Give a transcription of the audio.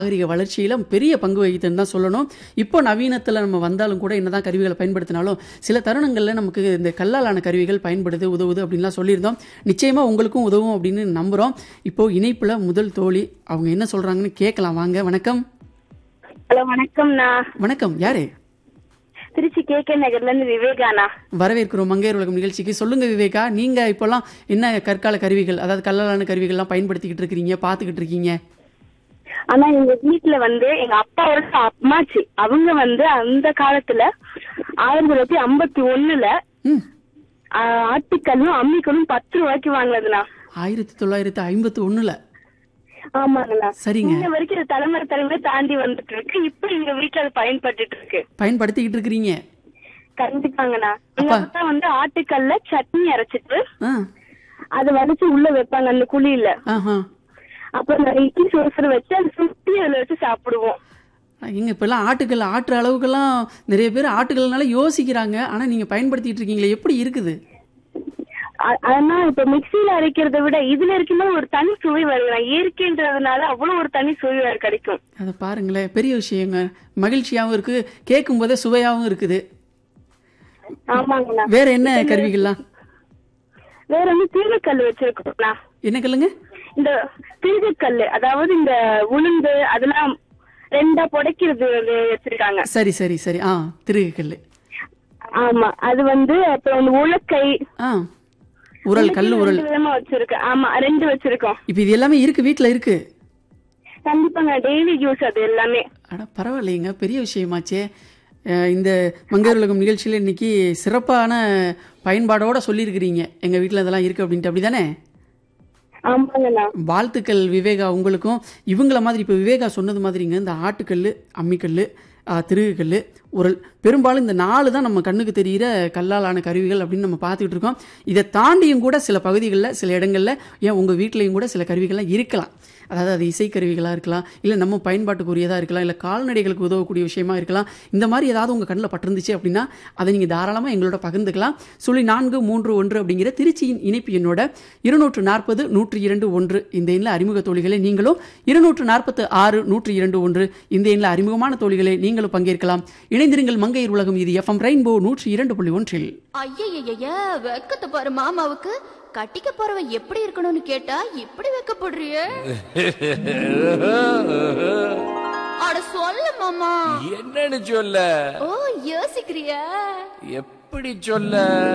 நாகரிக வளர்ச்சியில பெரிய பங்கு வகித்துன்னு தான் சொல்லணும். இப்போ நவீனத்துல நம்ம வந்தாலும் கூட என்னதான் கருவிகளை பயன்படுத்தினாலும் சில தருணங்கள்ல நமக்கு இந்த கல்லாலான கருவிகள் பயன்படுது, உதவுது அப்படின்லாம் சொல்லியிருந்தோம். நிச்சயமா உங்களுக்கும் உதவும் அப்படின்னு நம்புறோம். இப்போ இணைப்புல முதல் தோழி அவங்க என்ன சொல்றாங்கன்னு கேட்கலாம் வாங்க. வணக்கம். ஹலோ வணக்கம்ண்ணா. வணக்கம். யாரு? திருச்சி கேகே நகர்ல இருந்து விவேகாண்ணா. வரவேற்கிறோம் மங்கையர் உலகம் நிகழ்ச்சிக்கு. சொல்லுங்க விவேகா, நீங்க இப்பெல்லாம் என்ன கற்கால கருவிகள், அதாவது கல்லாலான கருவிகள்லாம் பயன்படுத்திக்கிட்டு இருக்கிறீங்க, பார்த்துக்கிட்டு இருக்கீங்க? ஆனா எங்க வீட்டுல எங்க அப்பாவோட அம்மாச்சி அவங்க அந்த காலத்துல 1951ல ஆட்டுக்கல்லும் அம்மிக்கல்லும் 10 ரூபாய்க்கு வாங்கினதுண்ணா. 1951ல? ஆமாங்கண்ணா. சரிங்க. இன்ன வரைக்கும் தலைமுறை தாண்டி வந்துட்டு இருக்கு. இப்ப எங்க வீட்டுல அது பயன்பட்டு இருக்கு. பயன்படுத்திக்கிட்டு இருக்கிறீங்க? கண்டிப்பாங்கண்ணா. எங்க அப்பா ஆட்டுக்கல்ல சட்னி அரைச்சிட்டு அதை வடிச்சு உள்ள வைப்பாங்க அந்த குழியில. அப்புறம் இட்லி சோறு வச்சு அதை சுத்தி அதுல வச்சு சாப்பிடுவோம். இங்க இப்பெல்லாம் ஆட்டுக்கல் ஆட்டுற அளவுக்கெல்லாம் நிறைய பேர் ஆட்டுக்கல்னால யோசிக்கிறாங்க. ஆனா நீங்க பயன்படுத்திட்டு இருக்கீங்களே, எப்படி இருக்குது? ஆனா இப்ப மிக்சியில அரைக்கிறத விட இதுல இருக்கும்போது ஒரு தனி சுவை வருது. இயற்கைன்றதுனால அவ்வளவு ஒரு தனி சுவை கிடைக்கும். அத பாருங்களேன், பெரிய விஷயங்க. மகிழ்ச்சியாவும் இருக்கு, கேட்கும் போதே சுவையாவும் இருக்குது. ஆமாங்கண்ணா. வேற என்ன கருவிகள்லாம்? வேற தீர்க்கல் வச்சிருக்கோம்ண்ணா. என்ன கல்லுங்க? இந்த தீர்க்கல், அதாவது இந்த உளுந்து அதெல்லாம் ரெண்டா புடைக்கிறது வச்சிருக்காங்க. சரி சரி சரி. திருகக்கல்லு. ஆமா, அது அப்புறம் உலக்கை, உரல், கல்லு உரல் வச்சிருக்கேன். ஆமா, 2 வச்சிருக்கோம். இப்ப இது எல்லாமே இருக்கு, வீட்டுல இருக்கு. கண்டிப்பாங்க, டெய்லி யூஸ் அது எல்லாமே. அட பரவாயில்லைங்க, பெரிய விஷயமாச்சே. இந்த மங்கையர் உலகம் நிகழ்ச்சியில இன்னைக்கு சிறப்பான பயன்பாடோட சொல்லியிருக்கிறீங்க, எங்க வீட்டுல இதெல்லாம் இருக்கு அப்படின்ட்டு. அப்படிதானே? வாழ்த்துக்கள் விவேகா உங்களுக்கும். இவங்கள மாதிரி இப்ப விவேகா சொன்னது மாதிரிங்க, இந்த ஆட்டுக்கல்லு, அம்மிக்கல்லு, திருகுக்கல்லு, உரல், பெரும்பாலும் இந்த 4 தான் நம்ம கண்ணுக்கு தெரிகிற கல்லாலான கருவிகள் அப்படின்னு நம்ம பார்த்துக்கிட்டு இருக்கோம். இதை தாண்டியும் கூட சில பகுதிகளில், சில இடங்களில், ஏன் உங்கள் வீட்லேயும் கூட சில கருவிகள்லாம் இருக்கலாம். அதாவது அது இசைக்கருவிகளாக இருக்கலாம், இல்லை நம்ம பயன்பாட்டுக்குரியதாக இருக்கலாம், இல்லை கால்நடைகளுக்கு உதவக்கூடிய விஷயமா இருக்கலாம். இந்த மாதிரி ஏதாவது உங்கள் கண்ணில் பட்டிருந்துச்சு அப்படின்னா அதை நீங்கள் தாராளமாக எங்களோட பகிர்ந்துக்கலாம். 0431 அப்படிங்கிற திருச்சியின் இணைப்பு எண்ணோட 240-102-1 இந்த எண்ணில் அறிமுக தோழிகளை நீங்களும், 246-102-1 இந்த எண்ணில் அறிமுகமான தோழிகளை நீங்களும் பங்கேற்கலாம். இணைந்திருங்கள் மங்கையர் உலகம். இது எஃப்எம் ரெயின்போ 102.1. ஐயய்ய, வெக்கத்தை பாரு மாமாவுக்கு. கட்டிக்க போறவன் எப்படி இருக்கணும்னு கேட்டா இப்படி வெக்கப்படுறிய? அட சொல்ல மாமா. என்னன்னு சொல்ல? ஓ, யோசிக்கிறியா? எப்படி சொல்ல?